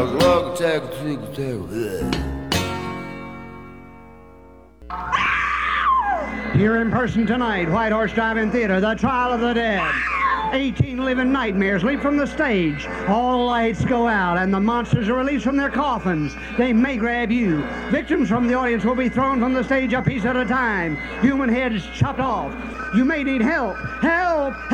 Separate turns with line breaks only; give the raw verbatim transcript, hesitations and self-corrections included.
Here in person tonight, White Horse Drive-In Theater, The Trial of the Dead. eighteen living nightmares leap from the stage. All lights go out and the monsters are released from their coffins. They may grab you. Victims from the audience will be thrown from the stage a piece at a time. Human heads chopped off. You may need help. Help!